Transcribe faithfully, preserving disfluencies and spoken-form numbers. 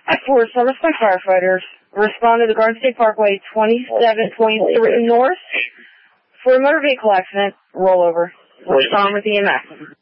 For Summerside firefighters, respond to the Garden State Parkway twenty-seven twenty-three North for a motor vehicle accident, rollover. Respond with E M S.